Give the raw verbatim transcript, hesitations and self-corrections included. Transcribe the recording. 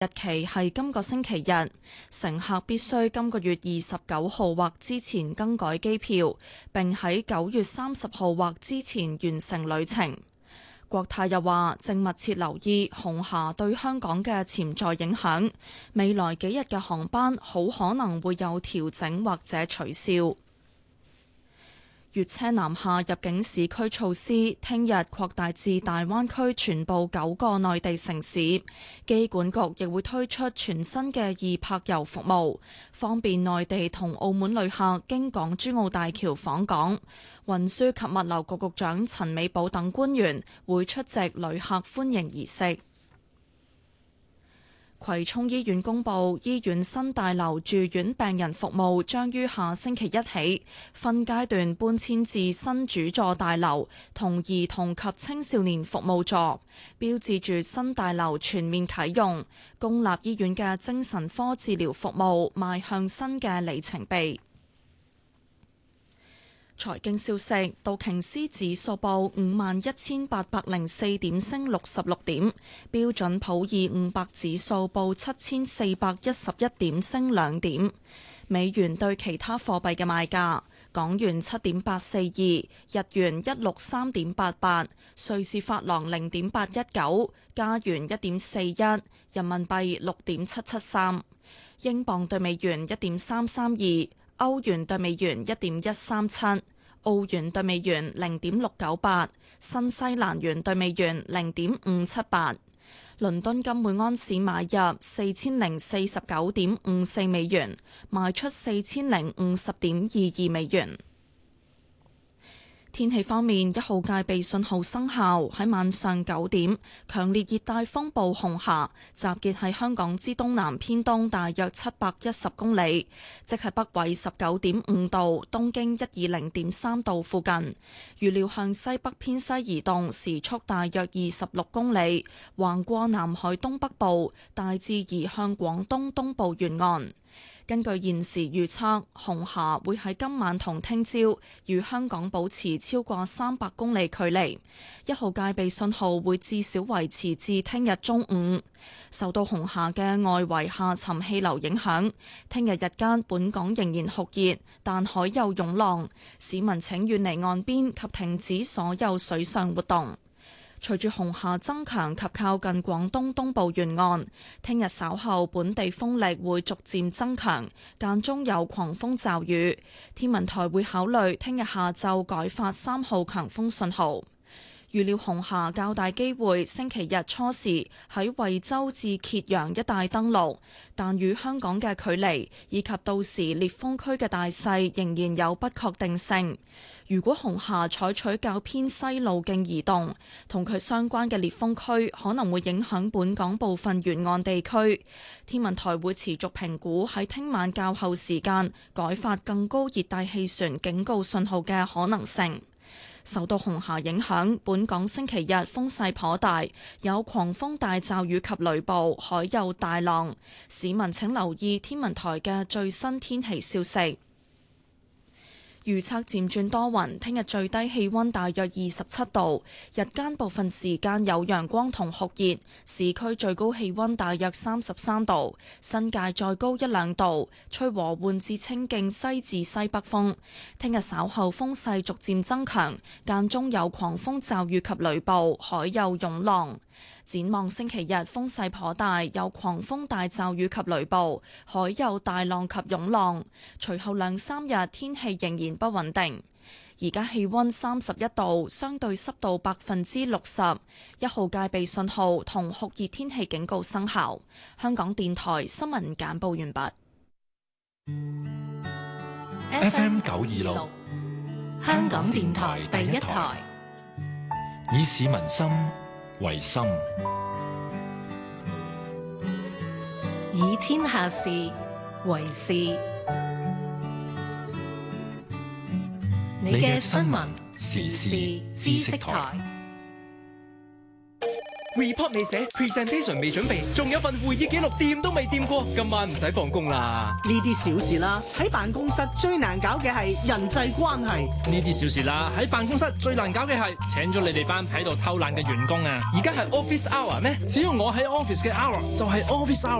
日期係今個星期日，乘客必須今個月二十九號或之前更改機票，並喺九月三十號或之前完成旅程。國泰又話正密切留意紅霞對香港嘅潛在影響，未來幾日嘅航班好可能會有調整或者取消。粵車南下入境市區措施聽日擴大至大灣區全部九個內地城市，機管局亦會推出全新嘅易泊遊服務，方便內地同澳門旅客經港珠澳大橋訪港。運輸及物流局局長陳美寶等官員會出席旅客歡迎儀式。葵涌醫院公布，醫院新大樓住院病人服務將於下星期一起分階段搬遷至新主座大樓同兒童及青少年服務座，標誌住新大樓全面啟用，公立醫院嘅精神科治療服務邁向新嘅里程碑。財經消息，道瓊斯指數報五萬一千八百零四點，升六十六點；標準普爾五百指數報七千四百一十一點，升兩點。美元對其他貨幣嘅賣價：港元七點八四二，日元一六三點八八，瑞士法郎零點八一九，加元一點四一，人民幣六點七七三，英鎊對美元一點三三二。歐元對美元一點一三七，澳元對美元零點六九八，新西蘭元對美元零點五七八。倫敦金每安士買入四千零四十九點五四美元，賣出四千零五十點二二美元。天氣方面，一號戒備信號生效，喺晚上九點，強烈熱帶風暴紅霞集結喺香港之東南偏東大約七百一十公里，即係北緯十九點五度、東經一二零點三度附近。預料向西北偏西移動，時速大約二十六公里，橫過南海東北部，大致移向廣東東部沿岸。根據現時預測，紅霞會喺今晚同聽朝與香港保持超過三百公里距離，一號戒備信號會至少維持至聽日中午。受到紅霞嘅外圍下沉氣流影響，聽日日間本港仍然酷熱，但海有湧浪，市民請遠離岸邊及停止所有水上活動。隨住紅霞增強及靠近廣東東部沿岸，聽日稍後本地風力會逐漸增強，間中有狂風驟雨。天文台會考慮聽日下晝改發三號強風信號。預料紅霞較大機會星期日初時喺惠州至揭陽一帶登陸，但與香港嘅距離以及到時烈風區嘅大細仍然有不確定性。如果紅霞採取較偏西路徑移動，同佢相關嘅烈風區可能會影響本港部分沿岸地區。天文台會持續評估喺聽晚較後時間改發更高熱帶氣旋警告信號嘅可能性。受到紅霞影響，本港星期日風勢頗大，有狂風大驟雨及雷暴，海有大浪。市民請留意天文台嘅最新天氣消息。預測漸轉多雲，聽日最低氣溫大約二十七度，日間部分時間有陽光同酷熱，市區最高氣溫大約三十三度，新界再高一兩度，吹和緩至清勁西至西北風。聽日稍後風勢逐漸增強，間中有狂風驟雨及雷暴，海有湧浪。展望星期日風勢頗大，有狂風大驟雨及雷暴，海有大浪及湧浪。隨後兩三日天氣仍然不穩定。而家氣溫三十一度，相對濕度百分之六十，一號戒備信號同酷熱天氣警告生效。香港電台新聞簡報完畢。 F M 九二六，香港電台第一台，以市民心為心， 以天下事為事。你嘅新聞時事知識台。 report 未寫 ，presentation 未準備，仲有份會議記錄掂都未掂過，今晚唔使放工啦。 呢啲小事啦，喺辦公室最難搞嘅係人際關係。 呢啲小事啦，喺辦公室最難搞嘅係請咗你哋班喺度偷懶嘅員工啊！ 而家係 office hour 咩？ 只要我喺 office 嘅 hour 就係 office hour。